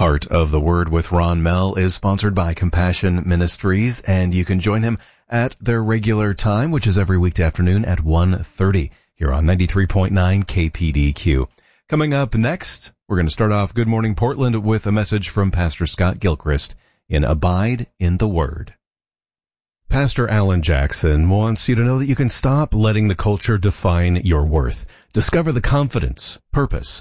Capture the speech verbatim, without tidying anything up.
Heart of the Word with Ron Mell is sponsored by Compassion Ministries, and you can join him at their regular time, which is every weekday afternoon at one thirty here on ninety-three point nine K P D Q. Coming up next, we're going to start off Good Morning Portland with a message from Pastor Scott Gilchrist in Abide in the Word. Pastor Alan Jackson wants you to know that you can stop letting the culture define your worth. Discover the confidence, purpose,